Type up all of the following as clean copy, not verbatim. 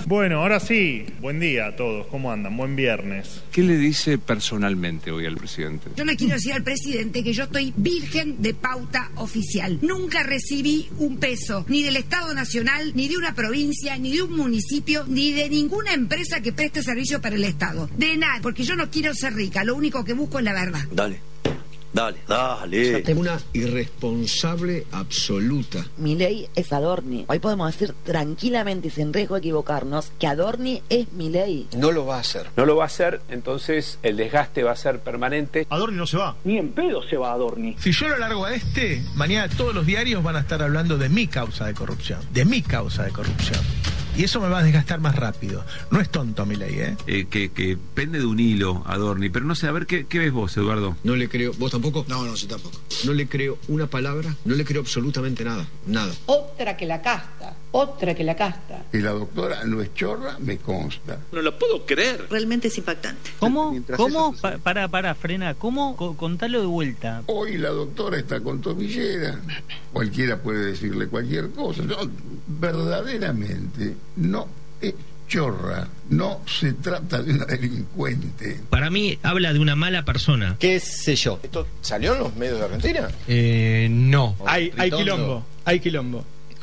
Bueno, ahora sí, buen día a todos, ¿cómo andan? Buen viernes. ¿Qué le dice personalmente hoy al presidente? Yo le quiero decir al presidente que yo estoy virgen de pauta oficial. Nunca recibí un peso, ni del Estado Nacional, ni de una provincia, ni de un municipio, ni de ninguna empresa que preste servicio para el Estado. De nada, porque yo no quiero ser rica, lo único que busco es la verdad. Dale. Una irresponsable absoluta. Milei es Adorni. Hoy podemos decir tranquilamente y sin riesgo de equivocarnos que Adorni es Milei. No lo va a hacer. No lo va a hacer, entonces el desgaste va a ser permanente. Adorni no se va. Ni en pedo se va Adorni. Si yo lo largo a mañana todos los diarios van a estar hablando de mi causa de corrupción. Y eso me va a desgastar más rápido. No es tonto Milei, Que pende de un hilo, Adorni. Pero no sé, a ver, ¿qué ves vos, Eduardo? No le creo. ¿Vos tampoco? No, sí tampoco. No le creo una palabra, no le creo absolutamente nada. Nada. Otra que la casta. Y la doctora no es chorra, me consta. No lo puedo creer. Realmente es impactante. ¿Cómo? Frena. ¿Cómo? Contalo de vuelta. Hoy la doctora está con tobillera. Cualquiera puede decirle cualquier cosa. No, verdaderamente no es chorra. No se trata de una delincuente. Para mí habla de una mala persona. ¿Qué sé yo? ¿Esto salió en los medios de Argentina? No. Hay quilombo.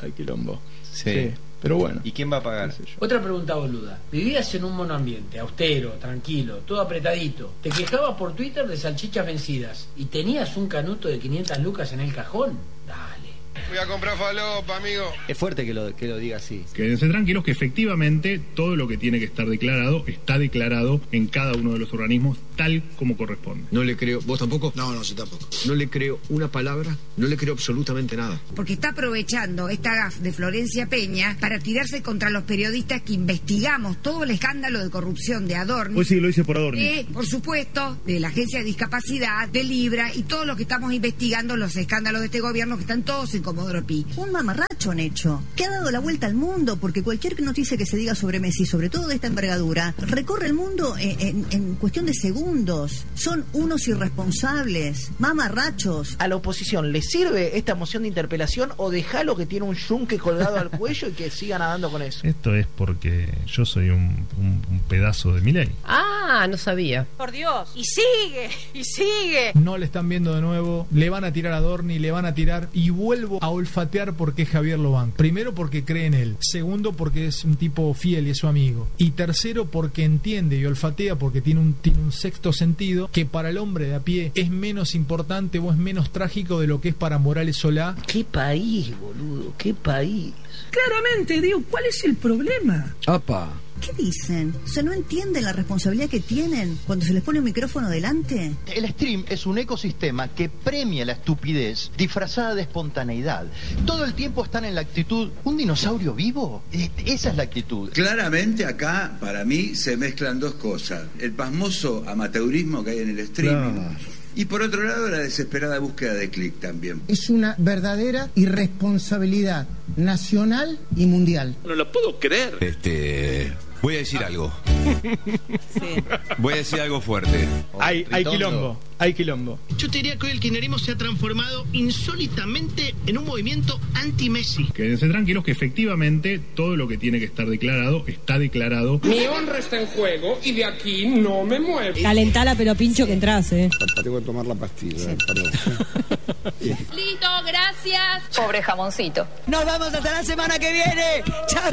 Sí. Pero bueno. ¿Y quién va a pagar? Otra pregunta boluda. Vivías en un monoambiente, austero, tranquilo, todo apretadito. Te quejabas por Twitter de salchichas vencidas y tenías un canuto de 500 lucas en el cajón. Dale. Voy a comprar falopa, amigo. Es fuerte que lo diga así. Quédense tranquilos que efectivamente todo lo que tiene que estar declarado está declarado en cada uno de los organismos tal como corresponde. No le creo. ¿Vos tampoco? No, sí tampoco. No le creo una palabra, no le creo absolutamente nada. Porque está aprovechando esta gaf de Florencia Peña para tirarse contra los periodistas que investigamos todo el escándalo de corrupción de Adorni. Hoy sí lo hice por Adorni. Por supuesto, de la Agencia de Discapacidad, de Libra y todos los que estamos investigando los escándalos de este gobierno que están todos en Comodoro Pi. Un mamarracho han hecho, que ha dado la vuelta al mundo, porque cualquier noticia que se diga sobre Messi, sobre todo de esta envergadura, recorre el mundo en cuestión de segundos. Son unos irresponsables, mamarrachos. ¿A la oposición le sirve esta moción de interpelación o dejalo que tiene un yunque colgado al cuello y que siga nadando con eso? Esto es porque yo soy un pedazo de Milei. Ah, no sabía. Por Dios. Y sigue. No le están viendo de nuevo. Le van a tirar a Adorni, le van a tirar. Y vuelvo a olfatear por qué Javier lo banca. Primero porque cree en él. Segundo porque es un tipo fiel y es su amigo. Y tercero porque entiende y olfatea porque tiene un sexto sentido que para el hombre de a pie es menos importante o es menos trágico de lo que es para Morales Solá. ¿Qué país, boludo? ¿Qué país? Claramente, digo, ¿cuál es el problema? ¡Apa! ¿Qué dicen? O sea, ¿no entienden la responsabilidad que tienen cuando se les pone un micrófono delante? El stream es un ecosistema que premia la estupidez disfrazada de espontaneidad. Todo el tiempo están en la actitud, ¿un dinosaurio vivo? Esa es la actitud. Claramente acá, para mí, se mezclan dos cosas. El pasmoso amateurismo que hay en el streaming. Y por otro lado, la desesperada búsqueda de clic también. Es una verdadera irresponsabilidad nacional y mundial. No lo puedo creer. Voy a decir algo. Voy a decir algo fuerte. Hay quilombo. Yo te diría que hoy el kirchnerismo se ha transformado insólitamente en un movimiento anti-Messi. Quédense tranquilos que efectivamente todo lo que tiene que estar declarado está declarado. Mi honra está en juego y de aquí no me muevo. Calentala, pero pincho que entras, Tengo que tomar la pastilla, perdón. Listo, gracias. Pobre jamoncito. Nos vamos hasta la semana que viene. Chao.